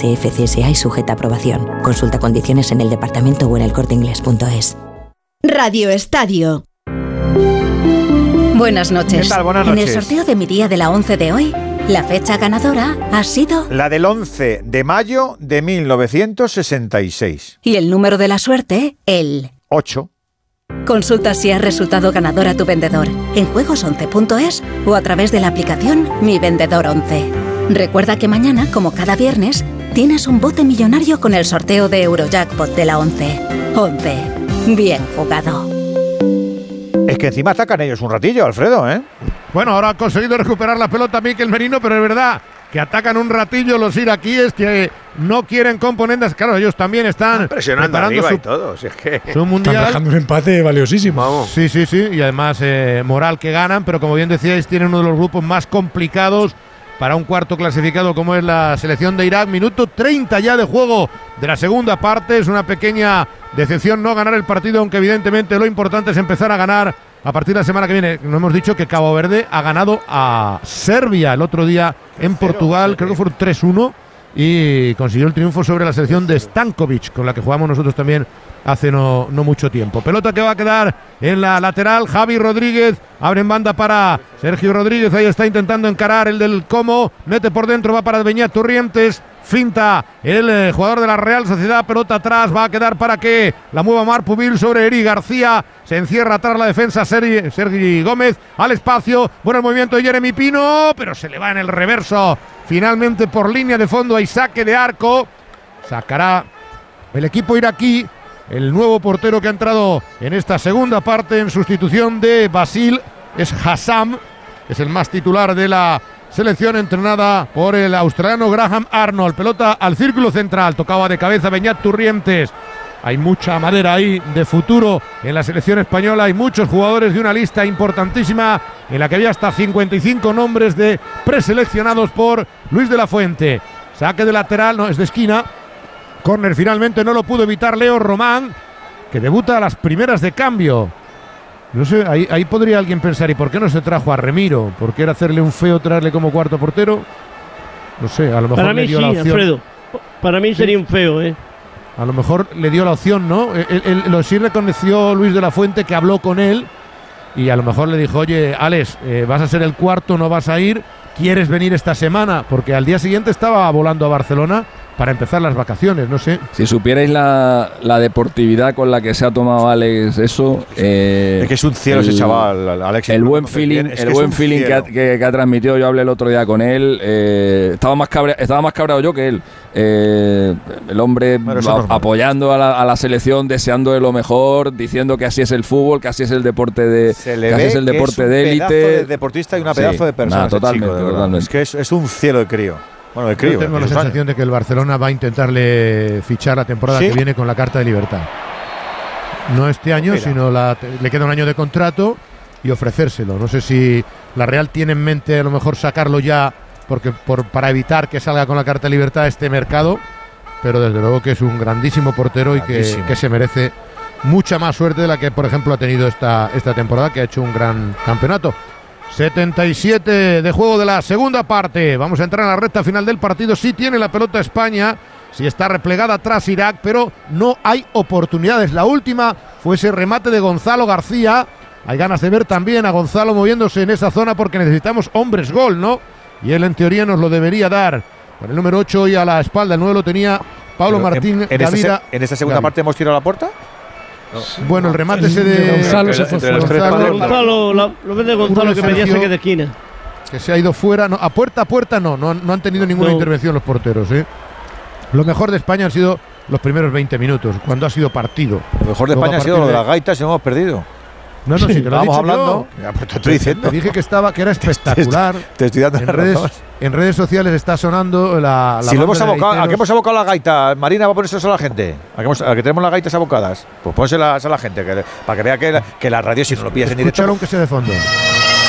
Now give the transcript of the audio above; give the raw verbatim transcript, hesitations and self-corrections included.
S F C S A y sujeta a aprobación. Consulta condiciones en el departamento o en el corte inglés punto es. Radio Estadio. Buenas noches. ¿Qué tal? Buenas noches. En el sorteo de mi día de la once de hoy, la fecha ganadora ha sido... la del once de mayo de mil novecientos sesenta y seis. Y el número de la suerte, el... ocho. Consulta si has resultado ganador a tu vendedor en juegos once punto es o a través de la aplicación Mi Vendedor once. Recuerda que mañana, como cada viernes, tienes un bote millonario con el sorteo de Eurojackpot de la once. once. Bien jugado. Es que encima atacan ellos un ratillo, Alfredo, ¿eh? Bueno, ahora ha conseguido recuperar la pelota Mikel Merino, pero es verdad que atacan un ratillo los iraquíes que no quieren componentes. Claro, ellos también están presionando arriba su, y todo. Si es que su mundial. Están dejando un empate valiosísimo. Vamos. Sí, sí, sí. Y además eh, moral que ganan, pero como bien decíais, tienen uno de los grupos más complicados para un cuarto clasificado como es la selección de Irak. Minuto treinta ya de juego de la segunda parte. Es una pequeña decepción no ganar el partido, aunque evidentemente lo importante es empezar a ganar a partir de la semana que viene. Nos hemos dicho que Cabo Verde ha ganado a Serbia el otro día en Portugal, creo que fue tres uno, y consiguió el triunfo sobre la selección de Stankovic, con la que jugamos nosotros también hace no, no mucho tiempo. Pelota que va a quedar en la lateral. Javi Rodríguez abre en banda para Sergio Rodríguez. Ahí está intentando encarar el del Como. Mete por dentro, va para Beñat Turrientes. Finta el eh, jugador de la Real Sociedad. Pelota atrás, va a quedar para que la mueva Marpubil sobre Eri García. Se encierra atrás la defensa Sergi, Sergi Gómez. Al espacio, bueno el movimiento de Jeremy Pino, pero se le va en el reverso. Finalmente por línea de fondo hay saque de arco. Sacará el equipo iraquí. El nuevo portero que ha entrado en esta segunda parte en sustitución de Basil es Hassam, es el más titular de la selección, entrenada por el australiano Graham Arnold. Pelota al círculo central, tocaba de cabeza Beñat Turrientes. Hay mucha madera ahí de futuro en la selección española. Hay muchos jugadores de una lista importantísima en la que había hasta cincuenta y cinco nombres de preseleccionados por Luis de la Fuente. Saque de lateral, no, es de esquina. Córner finalmente no lo pudo evitar Leo Román, que debuta a las primeras de cambio. No sé, ahí, ahí podría alguien pensar, ¿y por qué no se trajo a Remiro? ¿Por qué era hacerle un feo traerle como cuarto portero? No sé, a lo mejor Para le mí dio sí, la opción. Alfredo. Para mí sería un feo, ¿eh? A lo mejor le dio la opción, ¿no? Él, él, lo sí reconoció Luis de la Fuente, que habló con él, y a lo mejor le dijo, oye, Alex, eh, vas a ser el cuarto, no vas a ir, ¿quieres venir esta semana? Porque al día siguiente estaba volando a Barcelona para empezar las vacaciones, no sé. Si supierais la, la deportividad con la que se ha tomado Alex eso... Eh, es que es un cielo el, ese chaval, Alex. El buen feeling, el buen feeling que ha, que, que ha transmitido, yo hablé el otro día con él, eh, estaba, más cabrea, estaba más cabreado yo que él. Eh, el hombre bueno, a, apoyando a la, a la selección, deseando lo mejor, diciendo que así es el fútbol, que así es el deporte de se le que ve así es el deporte es de élite. De deportista y una pedazo sí, de persona. Nah, totalmente, chico, de totalmente. Es que es, es un cielo de crío. Bueno, de crío. Yo tengo la sensación años. de que el Barcelona va a intentarle fichar la temporada ¿Sí? que viene con la carta de libertad. No este año, Mira. sino la, le queda un año de contrato y ofrecérselo. No sé si la Real tiene en mente a lo mejor sacarlo ya porque por, para evitar que salga con la carta de libertad a este mercado, pero desde luego que es un grandísimo portero y que, que se merece mucha más suerte de la que, por ejemplo, ha tenido esta, esta temporada, que ha hecho un gran campeonato. setenta y siete de juego de la segunda parte. Vamos a entrar en la recta final del partido. Sí tiene la pelota España, sí está replegada atrás Irak, pero no hay oportunidades. La última fue ese remate de Gonzalo García. Hay ganas de ver también a Gonzalo moviéndose en esa zona porque necesitamos hombres gol, ¿no? Y él en teoría nos lo debería dar. Con el número ocho y a la espalda, el nueve lo tenía Pablo pero Martín en, en, Gavira, esta, ¿En esta segunda Gavi. parte hemos tirado a la puerta? No. Bueno, el remate ese de Gonzalo, se fue fuera. Gonzalo, Gonzalo la, lo ves de Gonzalo que pedía saque de esquina. Que se ha ido fuera, no, a puerta a puerta no, no, no han tenido ninguna no. intervención los porteros, ¿eh? Lo mejor de España han sido los primeros veinte minutos, cuando ha sido partido. Lo mejor de Luego España ha sido lo de las gaitas y hemos perdido. No, no, si te lo vamos he dicho hablando. Yo. Ya, pues te estoy diciendo. Te dije que estaba, que era espectacular. Te, te, te estoy dando en redes, en redes sociales está sonando la. la si lo hemos abocado, ¿a qué hemos abocado la gaita? Marina va a ponerse eso a la gente. ¿A que, hemos, a que tenemos las gaitas abocadas? Pues pónselas a la gente, que, para que vea que la, que la radio, si no lo pillas en directo. Escucharon que sea de fondo.